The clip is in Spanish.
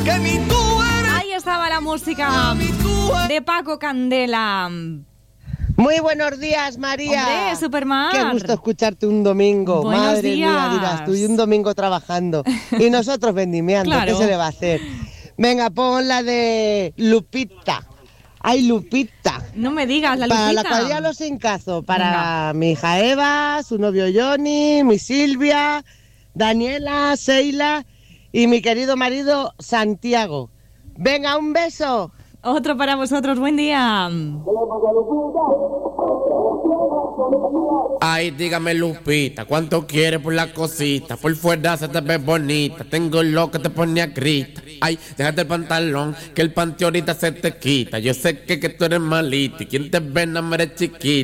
Ahí estaba la música de Paco Candela. Muy buenos días, María. Hombre, Superman. Qué gusto escucharte un domingo. Buenos Madre días. mía, dirás tú, y un domingo trabajando. Y nosotros vendimiando, Claro. ¿qué se le va a hacer? Venga, pon la de Lupita. Ay, Lupita. No me digas, la Lupita. Para la cuadrilla Los Encazos, para mi hija Eva, su novio Johnny, mi Silvia, Daniela, Seila y mi querido marido Santiago. Venga, un beso. Otro para vosotros, buen día. Ay, dígame Lupita, ¿cuánto quieres por la cosita? Por fuera se te ve bonita, tengo lo que te pone a grita. Ay, déjate el pantalón, que el panty ahorita se te quita. Yo sé que tú eres malita y quien te ve no eres chiquita.